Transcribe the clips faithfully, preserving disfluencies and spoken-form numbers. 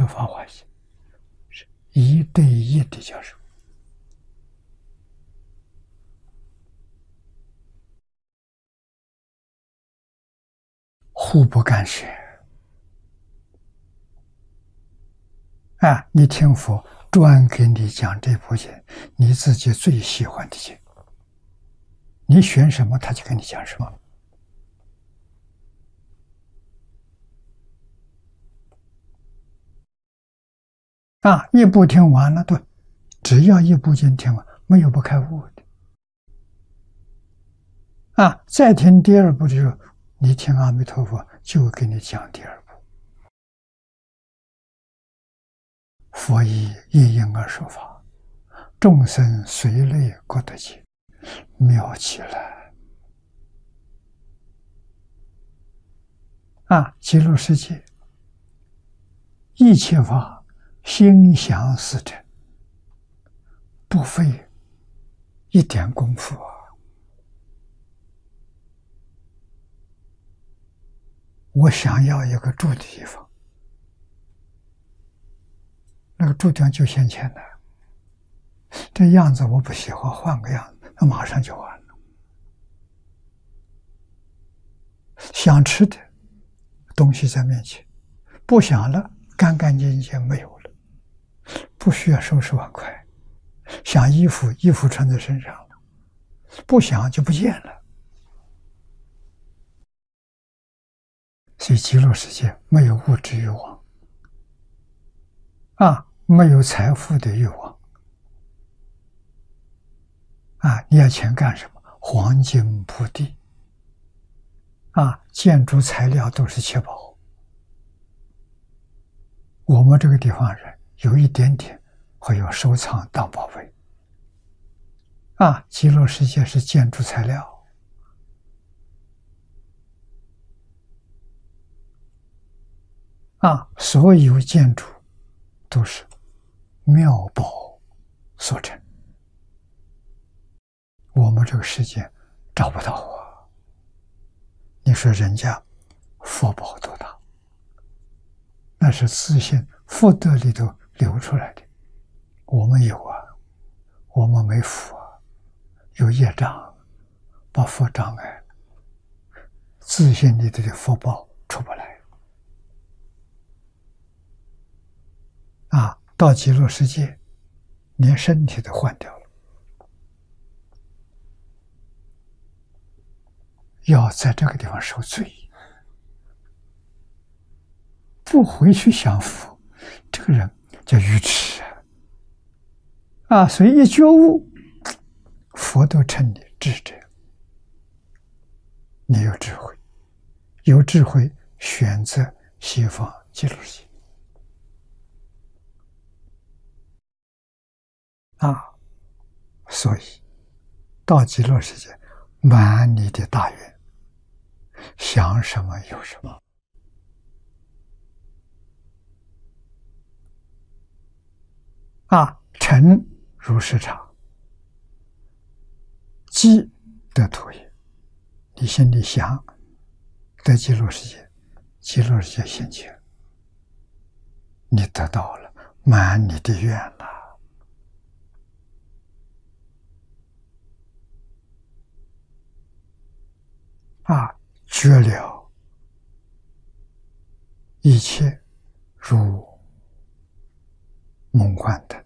法华经》是一对一的教授，互不干涉。啊，你听佛专给你讲这部经，你自己最喜欢的经，你选什么他就跟你讲什么。啊，一部听完了，对，只要一部经听完，没有不开悟的。啊，再听第二部的时候，你听阿弥陀佛就给你讲第二部。佛以一因而说法，众生随类各得解，妙极了。啊，极乐世界一切法心想事成，不费一点功夫啊！我想要一个住的地方，那个住地方就现钱的，这样子我不喜欢，换个样子，那马上就完了。想吃的东西在面前，不想了，干干净净没有了，不需要收拾碗筷。想衣服，衣服穿在身上了，不想就不见了。所以极乐世界没有物质欲望，啊，没有财富的欲望，啊，你要钱干什么？黄金铺地，啊，建筑材料都是七宝。我们这个地方人有一点点会有收藏当宝贝，啊，极乐世界是建筑材料。啊，所有建筑都是妙宝所成，我们这个世界找不到啊。你说人家福报多大，那是自信福德里头流出来的，我们有啊，我们没福啊，有业障，把福障碍了，自信里头的福报出不来。啊，到极乐世界，连身体都换掉了，要在这个地方受罪，不回去享福，这个人叫愚痴啊！啊，所以一觉悟，佛都称你智者，你有智慧，有智慧选择西方极乐世界。啊，所以到极乐世界，满你的大愿，想什么有什么。啊，诚如是常，积得土也。你心里想得极乐世界，极乐世界现前，你得到了，满你的愿了。啊，觉了一切如梦幻灯。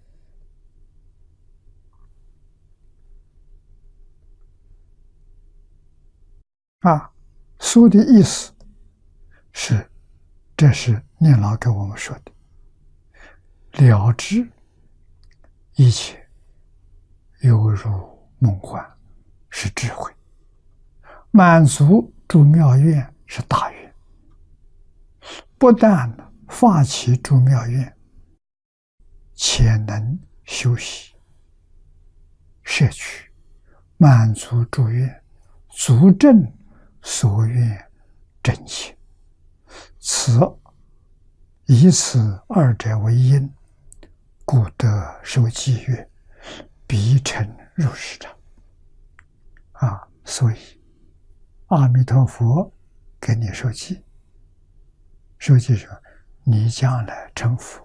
啊，书的意思是，这是念老给我们说的，了知一切犹如梦幻是智慧，满足诸妙愿是大愿。不但发起诸妙愿，且能修习摄取，满足诸愿，足证所愿真心。此以此二者为因，故得受记曰：必成入室常。啊，所以阿弥陀佛给你受记，受记说你将来成佛，